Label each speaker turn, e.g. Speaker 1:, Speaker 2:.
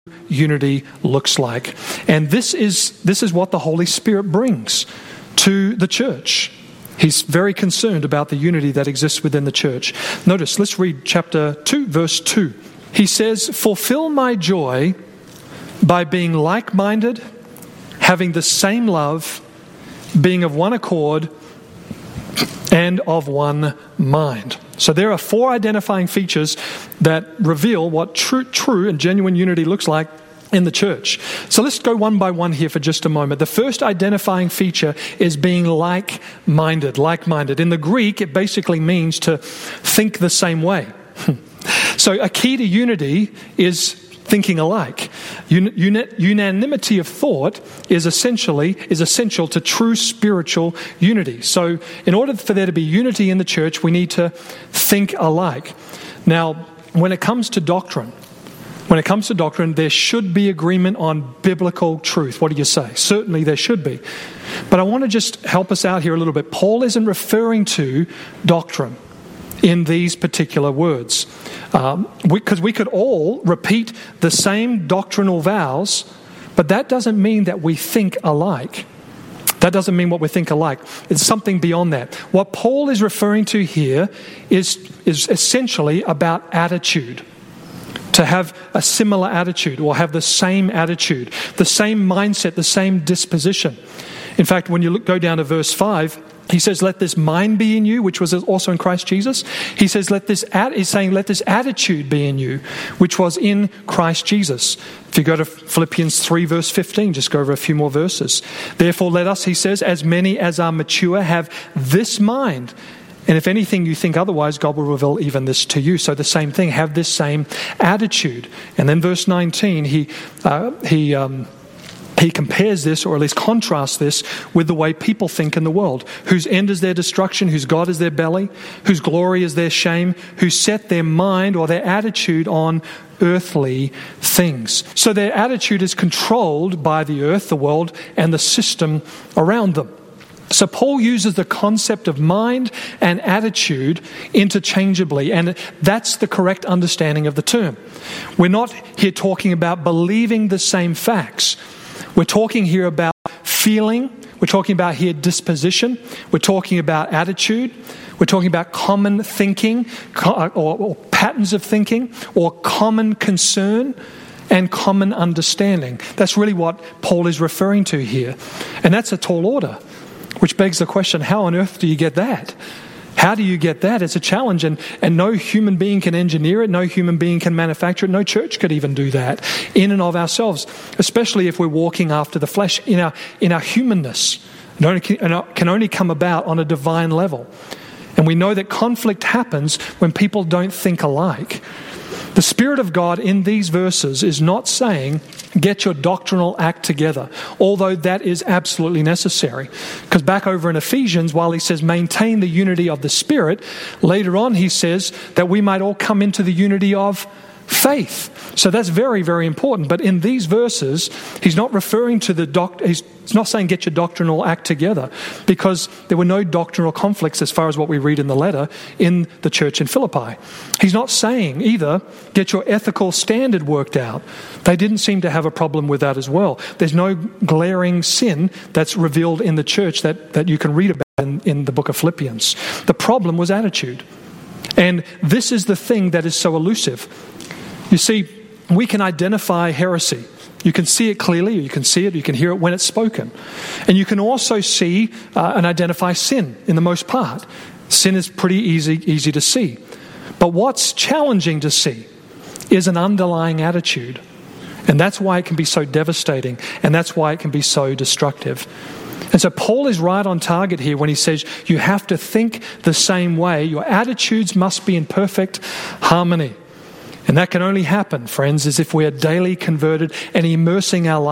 Speaker 1: unity looks like. And this is what the Holy Spirit brings to the church. He's very concerned about the unity that exists within the church. Notice, let's read chapter 2, verse 2. He says, "Fulfill my joy by being like-minded, having the same love, being of one accord, and of one mind." So there are 4 identifying features that reveal what true and genuine unity looks like in the church. So let's go one by one here for just a moment. The first identifying feature is being like-minded. Like-minded. In the Greek, it basically means to think the same way. So a key to unity is thinking alike. Unanimity of thought is essential to true spiritual unity. So in order for there to be unity in the church, we need to think alike. Now, when it comes to doctrine, there should be agreement on biblical truth. What do you say? Certainly there should be. But I want to just help us out here a little bit. Paul isn't referring to doctrine in these particular words. Because we could all repeat the same doctrinal vows, but that doesn't mean that we think alike. That doesn't mean what we think alike. It's something beyond that. What Paul is referring to here is essentially about attitude. To have a similar attitude or have the same attitude, the same mindset, the same disposition. In fact, when you go down to verse 5, he says, "Let this mind be in you," which was also in Christ Jesus. He says, let this attitude be in you, which was in Christ Jesus. If you go to Philippians 3, verse 15, just go over a few more verses. "Therefore let us," he says, "as many as are mature, have this mind. And if anything you think otherwise, God will reveal even this to you." So the same thing, have this same attitude. And then verse 19, he compares this, or at least contrasts this, with the way people think in the world, whose end is their destruction, whose God is their belly, whose glory is their shame, who set their mind or their attitude on earthly things. So their attitude is controlled by the earth, the world, and the system around them. So Paul uses the concept of mind and attitude interchangeably, and that's the correct understanding of the term. We're not here talking about believing the same facts. We're talking here about feeling. We're talking about here disposition. We're talking about attitude. We're talking about common thinking or patterns of thinking, or common concern and common understanding. That's really what Paul is referring to here. And that's a tall order. Which begs the question, how on earth do you get that? How do you get that? It's a challenge, and no human being can engineer it, no human being can manufacture it, no church could even do that in and of ourselves, especially if we're walking after the flesh in our humanness. It can only come about on a divine level. And we know that conflict happens when people don't think alike. The Spirit of God in these verses is not saying, get your doctrinal act together, although that is absolutely necessary. Because back over in Ephesians, while he says maintain the unity of the Spirit, later on he says that we might all come into the unity of faith. So that's very, very important. But in these verses, he's not referring to he's not saying get your doctrinal act together, because there were no doctrinal conflicts as far as what we read in the letter in the church in Philippi. He's not saying either get your ethical standard worked out. They didn't seem to have a problem with that as well. There's no glaring sin that's revealed in the church that you can read about in the book of Philippians. The problem was attitude. And this is the thing that is so elusive. You see, we can identify heresy. You can see it clearly, you can see it, you can hear it when it's spoken. And you can also see and identify sin in the most part. Sin is pretty easy to see. But what's challenging to see is an underlying attitude. And that's why it can be so devastating, and that's why it can be so destructive. And so Paul is right on target here when he says you have to think the same way. Your attitudes must be in perfect harmony. And that can only happen, friends, is if we are daily converted and immersing our lives